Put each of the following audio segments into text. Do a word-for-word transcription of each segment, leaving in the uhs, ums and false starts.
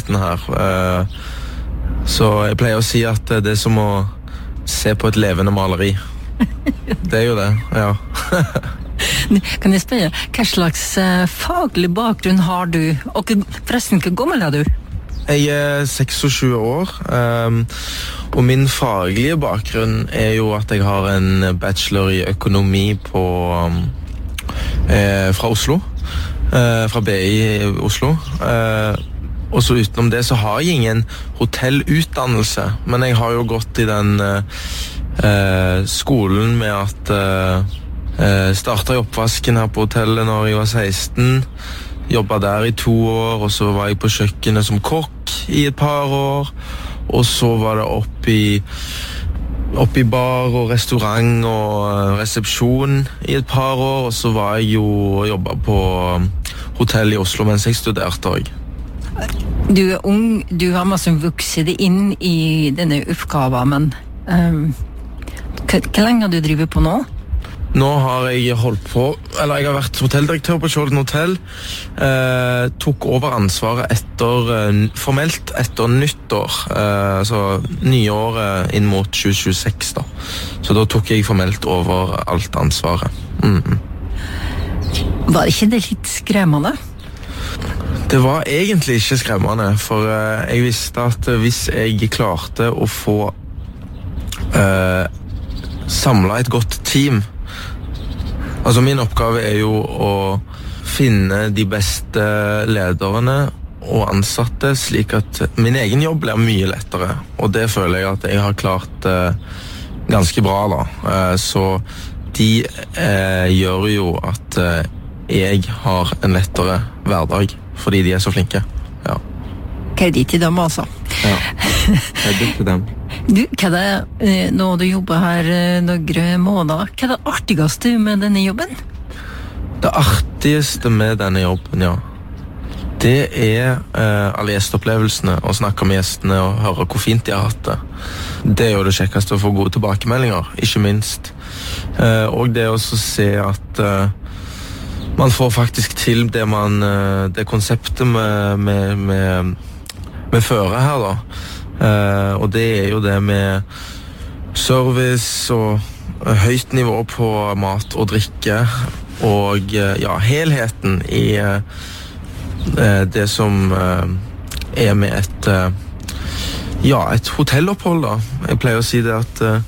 leiligheten her. Eh, så jeg pleier å si at det er som å se på et levende maleri. Det er jo det, ja. Kan jeg spørre, hva slags uh, faglig bakgrunn har du? Og forresten, hvor gammel er du? Jeg er seksogtjue år, um, og min faglige bakgrunn er jo at jeg har en bachelor i økonomi på, um, eh, fra Oslo, eh, fra B I i Oslo. Eh, og så utenom det så har jeg ingen hotellutdannelse, men jeg har jo gått i den eh, skolen med at eh, eh, startet i oppvasken her på hotellet når jeg var seksten, jobbet der i to år, og så var jeg på kjøkkenet som kokk i et par år, og så var det opp i, opp i bar og restaurant og resepsjon i et par år, og så var jeg jo og jobbet på hotell i Oslo mens jeg studerte også. Du er ung, du har masse vokset inn i denne oppgaven, men um, hvor lenge har du drivet på nå? Nå har jeg holdt på, eller jeg har vært hotelldirektør på Skjolden Hotel, eh, tok over ansvaret etter, eh, formelt etter nyttår, eh, så nyåret inn mot tjue tjueseks da. Så da tok jeg formelt over alt ansvaret. Mm. Var ikke det litt skremmende? Det var egentlig ikke skremmende, for eh, jeg visste at hvis jeg klarte å få eh, samlet et godt team. Altså min oppgave er jo å finne de beste lederne og ansatte, slik at min egen jobb blir mye lettere. Og det føler jeg at jeg har klart eh, ganske bra da. Eh, så de eh, gjør jo at eh, jeg har en lettere hverdag, fordi de er så flinke. Ja. Kredit til dem altså. Ja, kredit til dem. Du, hva er det, nå du jobber her noen måneder, hva er det artigste med denne jobben? Det artigste med denne jobben, ja. Det er eh, alle gjesteopplevelsene, å snakke med gjestene og høre hvor fint de har hatt det. Det er jo det kjekkeste å få gode tilbakemeldinger, ikke minst. Eh, og det er også å se at eh, man får faktisk til det, man, eh, det konseptet med, med, med, med føre her da. Uh, og det er jo det med service og uh, høyt nivå på mat og drikke og uh, ja, helheten i uh, uh, det som uh, er med et uh, ja, et hotellopphold da. Jeg pleier å si det at uh,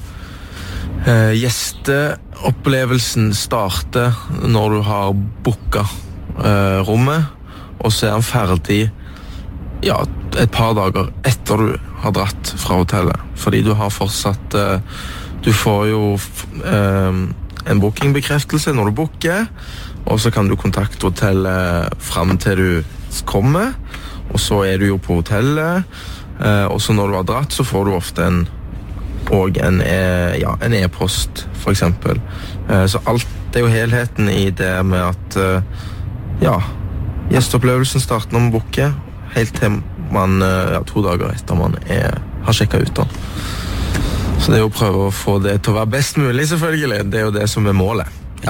uh, gjesteopplevelsen starter når du har booket uh, rommet, og så er han ferdig ja, et par dager etter du har dratt fra hotellet, fordi du har fortsatt uh, du får jo uh, en bookingbekreftelse når du booker, og så kan du kontakte hotellet frem til du kommer, og så er du jo på hotellet, uh, og så når du har dratt så får du ofte en og en, e, ja, en e-post for eksempel, uh, så alt det er jo helheten i det med at uh, ja, gjesteopplevelsen starter når man booker helt til man, ja, to dager etter man er, har sjekket ut da. Så det er jo å prøve å få det til å være best mulig selvfølgelig, det er jo det som er målet. Ja.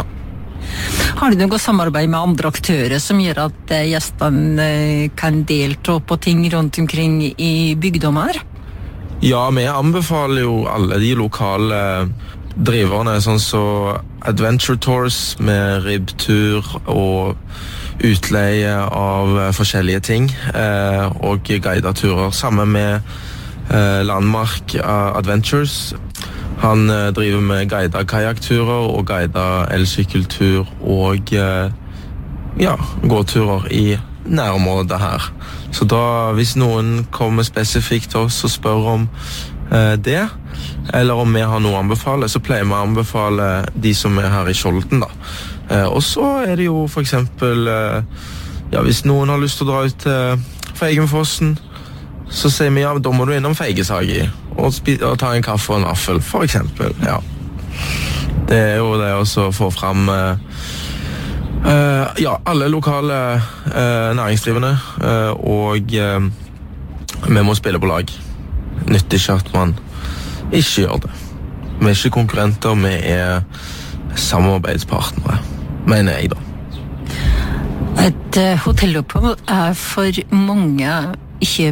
Har du noe samarbeid med andre aktører som gjør at eh, gjestene eh, kan delta på ting rundt omkring i bygdommer? Ja, vi anbefaler jo alle de lokale driverne, sånn så Adventure Tours med ribbtur og utleie av forskjellige ting eh, og guideturer sammen med eh, Landmark Adventures. Han eh, driver med guidet kajakturer og guidet elsykkeltur og eh, ja, gåturer i nærområdet her. Så da, hvis noen kommer spesifikt til oss og spør om eh, det, eller om vi har noe å anbefale, så pleier vi å anbefale de som er her i Skjolden da. Eh, og så er det jo for eksempel eh, ja, hvis noen har lyst til å dra ut til Feigenfossen, så sier vi ja, da må du innom Feigesagi og, og ta en kaffe og en vaffel, for eksempel. Ja. Det er jo det også å få fram eh, eh, ja, alle lokale eh, næringsdrivende, eh, og eh, vi må spille på lag. Nytter ikke at man ikke gjør det. Vi er ikke konkurrenter, vi er samarbeidspartnere, mener jeg da. Et uh, hotellopphold er for mange ikke